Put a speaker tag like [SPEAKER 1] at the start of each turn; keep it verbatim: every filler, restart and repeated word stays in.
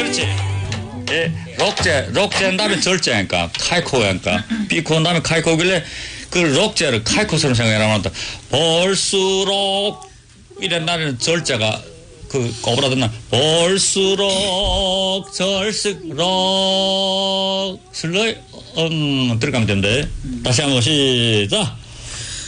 [SPEAKER 1] 그렇지. 예, 록제, 록제한 다음에 절제니까, 카이코니까, 삐코 다음에 카이코길래, 그 록제를 카이코처럼 생각해라면, 볼수록, 이런 날에는 절제가, 그, 꼬부라듣나, 볼수록, 절수록, 슬로이, 음, 들어가면 된대. 다시 한번 시작!